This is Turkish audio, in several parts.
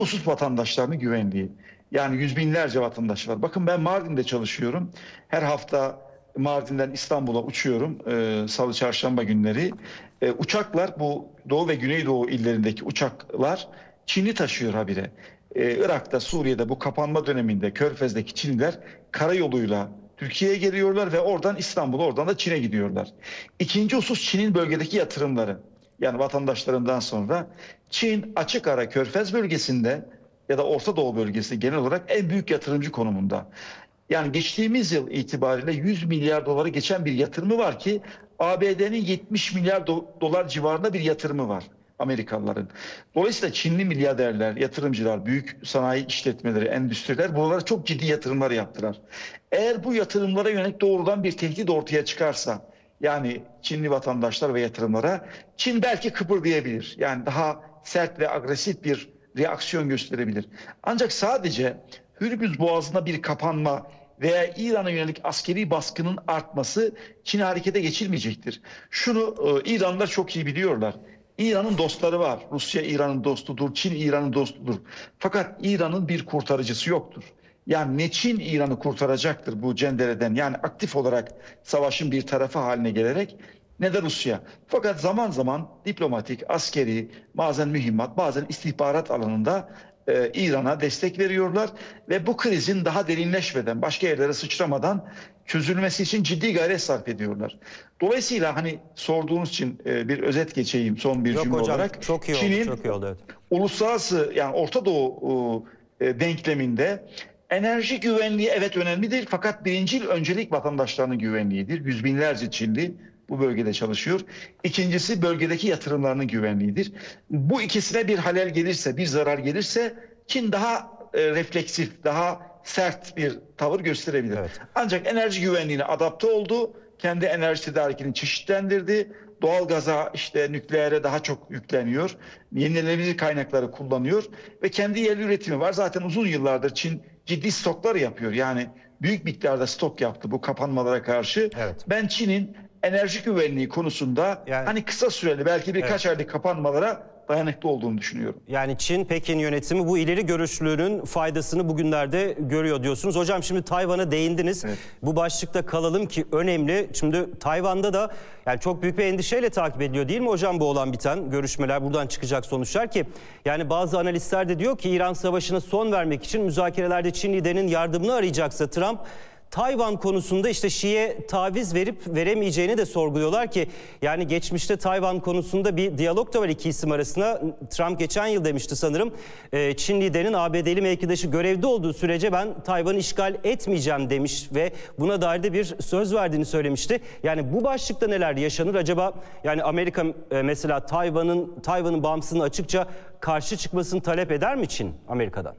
Husus vatandaşlarının güvenliği. Yani yüz binlerce vatandaş var. Bakın ben Mardin'de çalışıyorum. Her hafta Mardin'den İstanbul'a uçuyorum. Salı, çarşamba günleri. Uçaklar bu Doğu ve Güneydoğu illerindeki uçaklar Çin'i taşıyor habire. Irak'ta, Suriye'de bu kapanma döneminde Körfez'deki Çinliler karayoluyla Türkiye'ye geliyorlar ve oradan İstanbul'a, oradan da Çin'e gidiyorlar. İkinci husus Çin'in bölgedeki yatırımları. Yani vatandaşlarından sonra Çin açık ara Körfez bölgesinde ya da Orta Doğu bölgesinde genel olarak en büyük yatırımcı konumunda. Yani geçtiğimiz yıl itibariyle 100 milyar doları geçen bir yatırımı var ki ABD'nin 70 milyar dolar civarında bir yatırımı var Amerikalıların. Dolayısıyla Çinli milyarderler, yatırımcılar, büyük sanayi işletmeleri, endüstriler buralara çok ciddi yatırımlar yaptılar. Eğer bu yatırımlara yönelik doğrudan bir tehdit ortaya çıkarsa, yani Çinli vatandaşlar ve yatırımlara, Çin belki kıpırdayabilir. Yani daha sert ve agresif bir reaksiyon gösterebilir. Ancak sadece Hürmüz Boğazı'na bir kapanma veya İran'a yönelik askeri baskının artması Çin'i harekete geçirmeyecektir. Şunu İranlılar çok iyi biliyorlar. İran'ın dostları var. Rusya İran'ın dostudur, Çin İran'ın dostudur. Fakat İran'ın bir kurtarıcısı yoktur. Yani ne Çin İran'ı kurtaracaktır bu cendereden, yani aktif olarak savaşın bir tarafı haline gelerek, ne de Rusya. Fakat zaman zaman diplomatik, askeri, bazen mühimmat, bazen istihbarat alanında İran'a destek veriyorlar ve bu krizin daha derinleşmeden, başka yerlere sıçramadan çözülmesi için ciddi gayret sarf ediyorlar. Dolayısıyla hani sorduğunuz için bir özet geçeyim son bir Yok cümle hocam, olarak. çok iyi oldu, Çin'in çok iyi oldu. Evet. uluslararası, yani Orta Doğu denkleminde enerji güvenliği evet önemlidir, fakat birincil öncelik vatandaşlarının güvenliğidir. Yüz binlerce Çinli bu bölgede çalışıyor. İkincisi bölgedeki yatırımlarının güvenliğidir. Bu ikisine bir halel gelirse, bir zarar gelirse Çin daha refleksif, daha sert bir tavır gösterebilir. Evet. Ancak enerji güvenliğine adapte oldu. Kendi enerji tedarikini çeşitlendirdi. Doğalgaza, işte nükleere daha çok yükleniyor. Yenilenebilir kaynakları kullanıyor ve kendi yerli üretimi var. Zaten uzun yıllardır Çin ciddi stoklar yapıyor. Yani büyük miktarda stok yaptı bu kapanmalara karşı. Evet. Ben Çin'in enerji güvenliği konusunda hani kısa süreli, belki birkaç aylık kapanmalara dayanıklı olduğunu düşünüyorum. Yani Çin, Pekin yönetimi bu ileri görüşlülüğünün faydasını bugünlerde görüyor diyorsunuz. Hocam şimdi Tayvan'a değindiniz. Evet. Bu başlıkta kalalım ki önemli. Şimdi Tayvan'da da yani çok büyük bir endişeyle takip ediliyor değil mi hocam bu olan biten görüşmeler, buradan çıkacak sonuçlar ki yani bazı analistler de diyor ki İran Savaşı'na son vermek için müzakerelerde Çin liderinin yardımını arayacaksa Trump, Tayvan konusunda işte Şii'ye taviz verip veremeyeceğini de sorguluyorlar ki yani geçmişte Tayvan konusunda bir diyalog da var iki isim arasında. Trump geçen yıl demişti sanırım, Çin liderinin ABD'li mevkidaşı görevde olduğu sürece ben Tayvan'ı işgal etmeyeceğim demiş ve buna dair de bir söz verdiğini söylemişti. Yani bu başlıkta neler yaşanır acaba? Yani Amerika mesela Tayvan'ın bağımsızlığına açıkça karşı çıkmasını talep eder mi Çin Amerika'dan?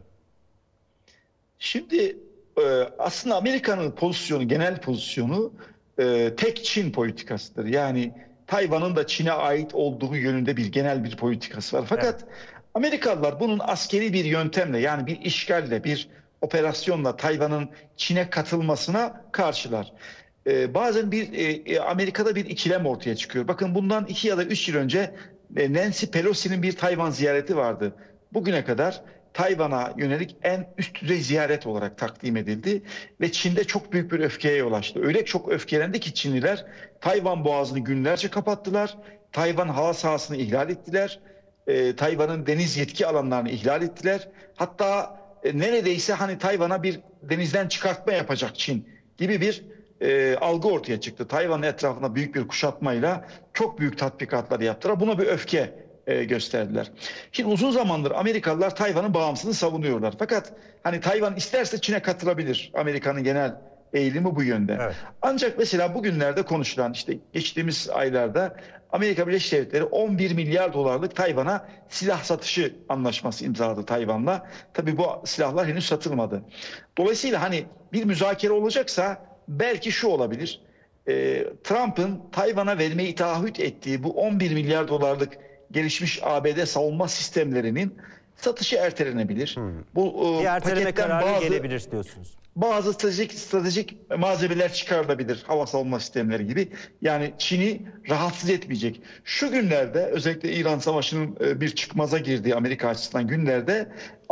Şimdi aslında Amerika'nın pozisyonu, genel pozisyonu tek Çin politikasıdır. Yani Tayvan'ın da Çin'e ait olduğu yönünde bir genel bir politikası var. Fakat Amerikalılar bunun askeri bir yöntemle, yani bir işgalle, bir operasyonla Tayvan'ın Çin'e katılmasına karşılar. Bazen Amerika'da bir ikilem ortaya çıkıyor. Bakın bundan 2 ya da 3 yıl önce Nancy Pelosi'nin bir Tayvan ziyareti vardı. Bugüne kadar Tayvan'a yönelik en üst düzey ziyaret olarak takdim edildi ve Çin'de çok büyük bir öfkeye yol açtı. Öyle çok öfkelendi ki Çinliler Tayvan Boğazı'nı günlerce kapattılar. Tayvan hava sahasını ihlal ettiler. Tayvan'ın deniz yetki alanlarını ihlal ettiler. Hatta neredeyse hani Tayvan'a bir denizden çıkartma yapacak Çin gibi bir algı ortaya çıktı. Tayvan'ın etrafına büyük bir kuşatmayla çok büyük tatbikatlar yaptılar. Buna bir öfke gösterdiler. Şimdi uzun zamandır Amerikalılar Tayvan'ın bağımsızlığını savunuyorlar. Fakat hani Tayvan isterse Çin'e katılabilir. Amerika'nın genel eğilimi bu yönde. Evet. Ancak mesela bugünlerde konuşulan, işte geçtiğimiz aylarda Amerika Birleşik Devletleri 11 milyar dolarlık Tayvan'a silah satışı anlaşması imzaladı Tayvan'la. Tabii bu silahlar henüz satılmadı. Dolayısıyla hani bir müzakere olacaksa belki şu olabilir. Trump'ın Tayvan'a vermeyi taahhüt ettiği bu 11 milyar dolarlık gelişmiş ABD savunma sistemlerinin satışı ertelenebilir. Bu Bir erteleme paketten kararı gelebilir diyorsunuz. bazı stratejik malzemeler çıkarılabilir, hava savunma sistemleri gibi. Yani Çin'i rahatsız etmeyecek. Şu günlerde özellikle İran Savaşı'nın bir çıkmaza girdiği Amerika açısından günlerde